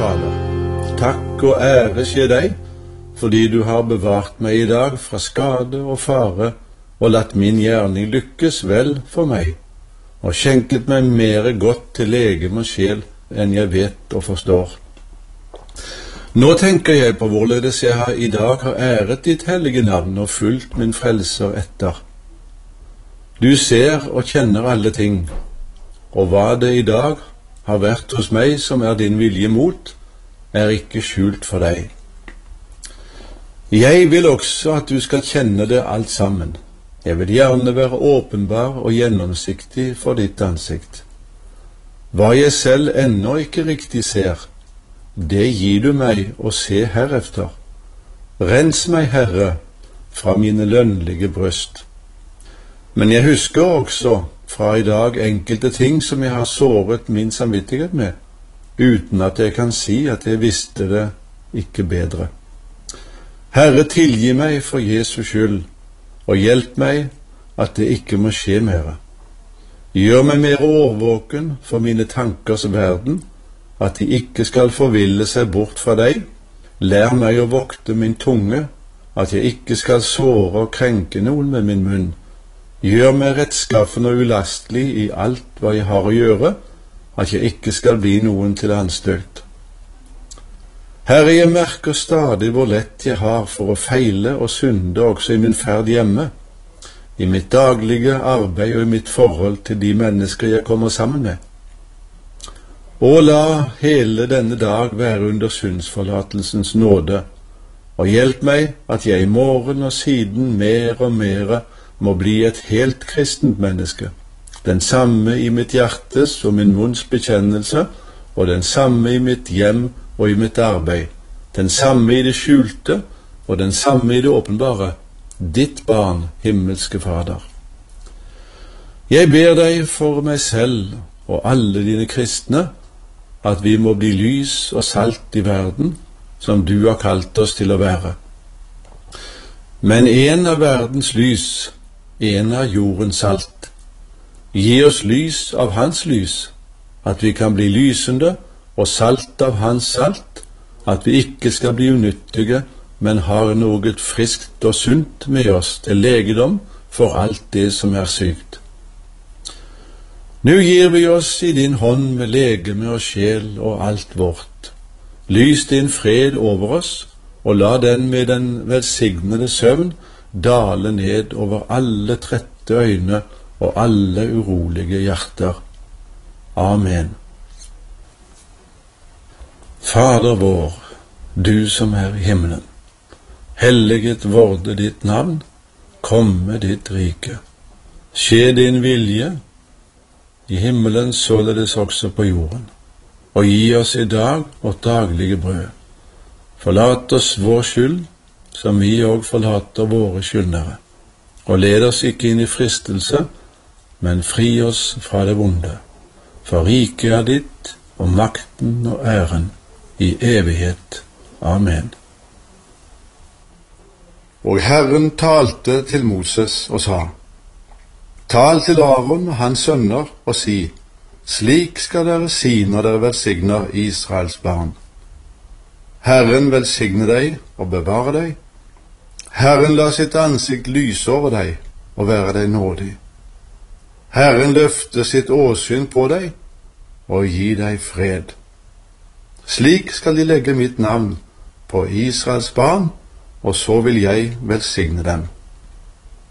Fader, takk og ære skje deg, fordi du har bevart meg i dag fra skade og fare, og latt min gjerning lykkes vel for meg, og skjenket meg mere godt til legeme og sjel enn jeg vet og forstår. Nå tenker jeg på hvorledes jeg i dag har æret ditt hellige navn og fulgt min frelser etter. Du ser og kjenner alle ting, og hva det i dag har vært hos meg som er din vilje mot, er ikke skjult for deg. Jeg vil også at du skal kjenne det alt sammen. Jeg vil gjerne være åpenbar og gjennomsiktig for ditt ansikt. Hva jeg selv ennå ikke riktig ser, det gir du meg å se herefter. Rens meg, Herre, fra mine lønnlige bryst. Men jeg husker også fra i dag enkelte ting som jeg har såret min samvittighet med, uten at jeg kan si at jeg visste det ikke bedre. Herre, tilgi meg for Jesu skyld, og hjelp meg at det ikke må skje mere. Gjør meg mer årvåken for mine tankers verden, at de ikke skal forville seg bort fra deg. Lær meg å vokte min tunge, at jeg ikke skal såre og krenke noen med min munn. Gjør meg rettskaffen og ulastelig i alt hva jeg har å gjøre, at jeg ikke skal bli noen til anstøt. Herre, jeg merker stadig hvor lett jeg har for å feile og synde også i min ferd hjemme, i mitt daglige arbeid og i mitt forhold til de mennesker jeg kommer sammen med. Og la hele denne dag være under syndsforlatelsens nåde, og hjelp meg at jeg i morgen og siden mer og mer må bli et helt kristent menneske, den samme i mitt hjertes og min munns bekjennelse, og den samme i mitt hjem og i mitt arbeid, den samme i det skjulte og den samme i det åpenbare, ditt barn, himmelske Fader. Jeg ber deg for meg selv og alle dine kristne, at vi må bli lys og salt i verden, som du har kalt oss til å være. Men en av verdens lys, en av jordens salt. Gi oss lys av hans lys, at vi kan bli lysende, og salt av hans salt, at vi ikke skal bli unyttige, men har noe friskt og sunt med oss til legedom for alt det som er sykt. Nå gir vi oss i din hånd med legeme og sjel og alt vårt. Lys din fred over oss, og la den med den velsignede søvn dale ned over alle trette øyne og alle urolige hjerter. Amen. Fader vår, du som er i himmelen, helliget vorde ditt navn, komme ditt rike. Skje din vilje, i himmelen således også på jorden, og gi oss i dag vårt daglige brød. Forlat oss vår skyld, som vi og forlater våre skyldnere, og led oss ikke inn i fristelse, men fri oss fra det vonde. For riket er ditt, og makten og æren i evighet. Amen. Og Herren talte til Moses og sa: Tal til Aron og hans sønner og si: Slik skal dere si når dere velsigner Israels barn. Herren velsigne deg og bevare deg. Herren la sitt ansikt lyse over deg og være deg nådig. Herren løfte sitt åsyn på deg og gi deg fred. Slik skal de legge mitt navn på Israels barn, og så vil jeg velsigne dem.